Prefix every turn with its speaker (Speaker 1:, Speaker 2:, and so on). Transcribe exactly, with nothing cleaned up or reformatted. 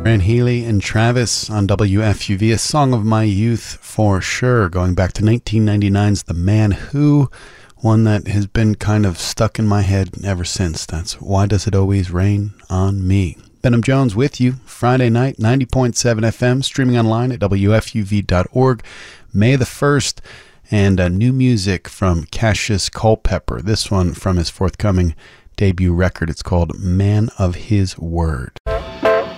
Speaker 1: Fran Healy and Travis on W F U V, a song of my youth for sure, going back to nineteen ninety-nine's The Man Who, one that has been kind of stuck in my head ever since. That's Why Does It Always Rain on Me? Benham Jones with you, Friday night, ninety point seven F M, streaming online at W F U V dot org, May the first, and uh, new music from Cassius Culpepper, this one from his forthcoming debut record. It's called Man of His Word.